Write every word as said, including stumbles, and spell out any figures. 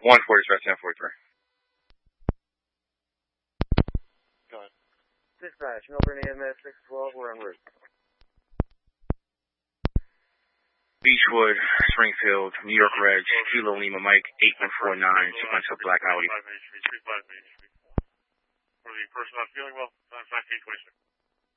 one forty, Express ten forty-three. Go ahead. Dispatch, Melbourne A M S six twelve, we're en route. Beechwood, Springfield, New York Reg, Kilo Lima Mike, eight one four nine, sequential black Audi. For the person not feeling well, time five eight twenty-six.